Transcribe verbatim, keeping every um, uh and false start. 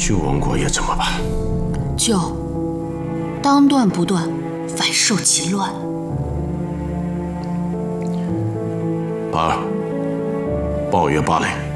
救王国也怎么办？ 救，当断不断，反受其乱。 八儿，报曰八雷。